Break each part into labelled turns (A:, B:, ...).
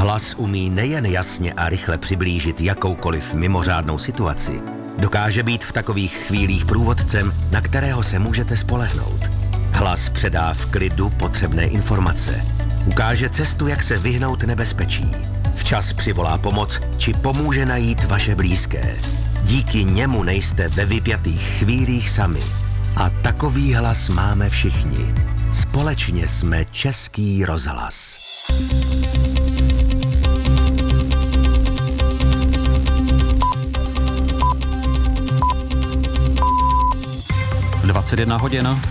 A: Hlas umí nejen jasně a rychle přiblížit jakoukoliv mimořádnou situaci, dokáže být v takových chvílích průvodcem, na kterého se můžete spolehnout. Hlas předá v klidu potřebné informace. Ukáže cestu, jak se vyhnout nebezpečí. Včas přivolá pomoc, či pomůže najít vaše blízké. Díky němu nejste ve vypjatých chvílích sami. A takový hlas máme všichni. Společně jsme Český rozhlas.
B: 21 hodin.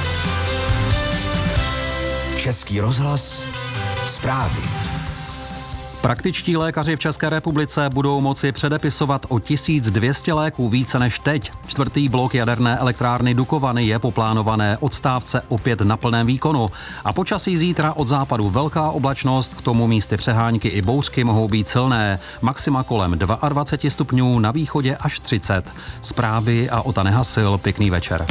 A: Český rozhlas, zprávy.
B: Praktičtí lékaři v České republice budou moci předepisovat o 1200 léků více než teď. 4. blok jaderné elektrárny Dukovany je po plánované odstávce opět na plném výkonu. A počasí zítra od západu velká oblačnost, k tomu místy přehánky i bouřky mohou být silné. Maxima kolem 22 stupňů, na východě až 30. Zprávy a Ota Nehasil, pěkný večer.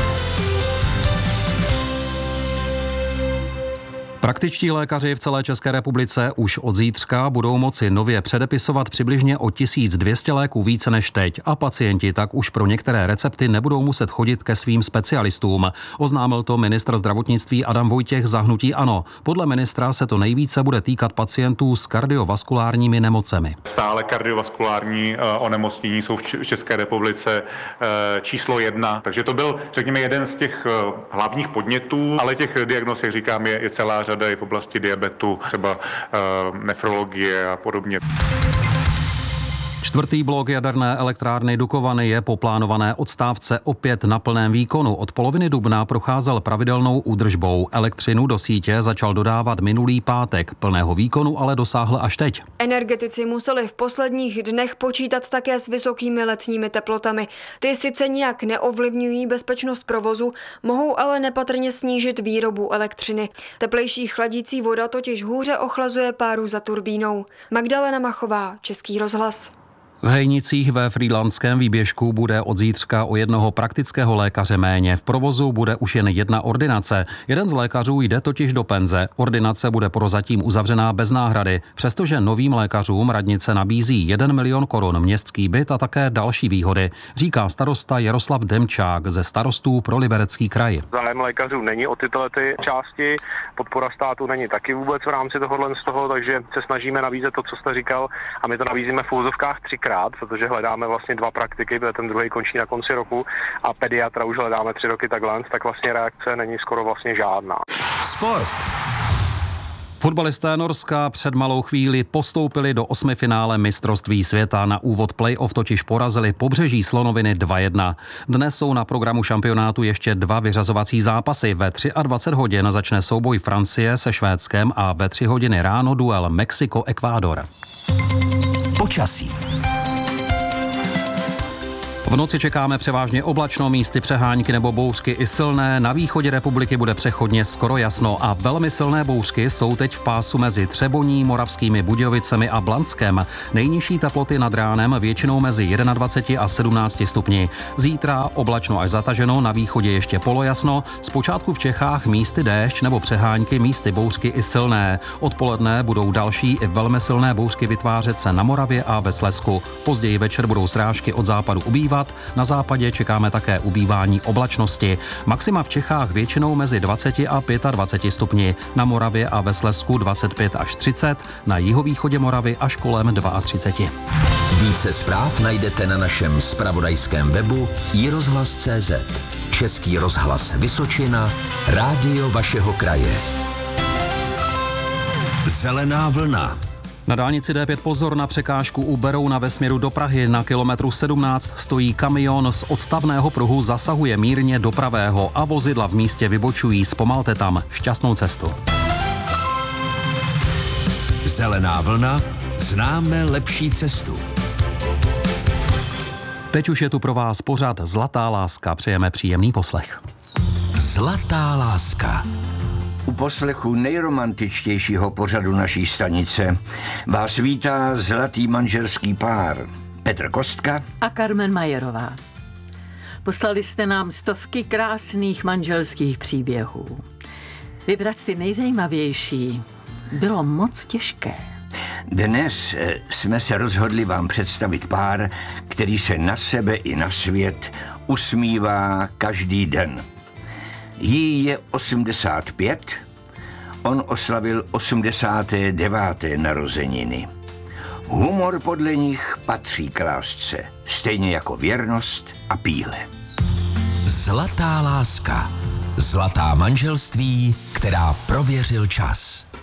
B: Praktičtí lékaři v celé České republice už od zítřka budou moci nově předepisovat přibližně o 1200 léků více než teď a pacienti tak už pro některé recepty nebudou muset chodit ke svým specialistům. Oznámil to ministr zdravotnictví Adam Vojtěch za hnutí ANO. Podle ministra se to nejvíce bude týkat pacientů s kardiovaskulárními nemocemi.
C: Stále kardiovaskulární onemocnění jsou v České republice číslo 1, takže to byl, řekněme, jeden z těch hlavních podnětů, ale těch diagnóz, jak říkám, je celá řada i v oblasti diabetu, třeba nefrologie a podobně.
B: 4. blok jaderné elektrárny Dukovany je po plánované odstávce opět na plném výkonu. Od poloviny dubna procházel pravidelnou údržbou. Elektřinu do sítě začal dodávat minulý pátek. Plného výkonu ale dosáhl až teď.
D: Energetici museli v posledních dnech počítat také s vysokými letními teplotami. Ty sice nijak neovlivňují bezpečnost provozu, mohou ale nepatrně snížit výrobu elektřiny. Teplejší chladící voda totiž hůře ochlazuje páru za turbínou. Magdalena Machová, Český rozhlas.
B: V Hejnicích ve Frýdlantském výběžku bude od zítřka o jednoho praktického lékaře méně. V provozu bude už jen jedna ordinace. Jeden z lékařů jde totiž do penze. Ordinace bude prozatím uzavřená bez náhrady, přestože novým lékařům radnice nabízí 1 milion korun městský byt a také další výhody, říká starosta Jaroslav Demčák ze Starostů pro Liberecký kraj.
E: Zájem lékařů není o tyto části, podpora státu není taky vůbec v rámci tohohle z toho, takže se snažíme nabízet to, co jste říkal, a my to nabízíme v úzovkách 3krát, protože hledáme vlastně 2 praktiky, protože ten druhý končí na konci roku a pediatra už hledáme 3 roky takhle, tak vlastně reakce není skoro vlastně žádná.
A: Sport.
B: Fotbalisté Norska před malou chvíli postoupili do 8. finále mistrovství světa. Na úvod play-off totiž porazili Pobřeží Slonoviny 2-1. Dnes jsou na programu šampionátu ještě 2 vyřazovací zápasy. Ve 23 hodin začne souboj Francie se Švédskem a ve 3 hodiny ráno duel Mexiko-Ekvádor.
A: Počasí.
B: V noci čekáme převážně oblačno, místy přehánky nebo bouřky i silné. Na východě republiky bude přechodně skoro jasno a velmi silné bouřky jsou teď v pásu mezi Třeboní, Moravskými Budějovicemi a Blanskem. Nejnižší teploty nad ránem většinou mezi 21 a 17 stupni. Zítra oblačno až zataženo, na východě ještě polojasno. Zpočátku v Čechách místy déšť nebo přehánky, místy bouřky i silné. Odpoledne budou další i velmi silné bouřky vytvářet se na Moravě a ve Slezsku. Později večer budou srážky od západu ubývat. Na západě čekáme také ubývání oblačnosti. Maxima v Čechách většinou mezi 20 a 25 stupni. Na Moravě a ve Slezsku 25 až 30, na jihovýchodě Moravy až kolem 32.
A: Více zpráv najdete na našem zpravodajském webu iRozhlas.cz. Český rozhlas Vysočina, rádio vašeho kraje. Zelená vlna.
B: Na dálnici D5 pozor na překážku u Berouna ve směru do Prahy. Na kilometru 17 stojí kamion z odstavného pruhu, zasahuje mírně do pravého a vozidla v místě vybočují. Zpomalte tam. Šťastnou cestu.
A: Zelená vlna. Známe lepší cestu.
B: Teď už je tu pro vás pořad Zlatá láska. Přejeme příjemný poslech.
A: Zlatá láska.
F: U poslechu nejromantičtějšího pořadu naší stanice vás vítá zlatý manželský pár Petr Kostka
G: a Carmen Majerová. Poslali jste nám stovky krásných manželských příběhů. Vybrat ty nejzajímavější bylo moc těžké.
F: Dnes jsme se rozhodli vám představit pár, který se na sebe i na svět usmívá každý den. Jí je 85, on oslavil 89. narozeniny. Humor podle nich patří k lásce, stejně jako věrnost a píle.
H: Zlatá láska. Zlatá manželství, která prověřil čas.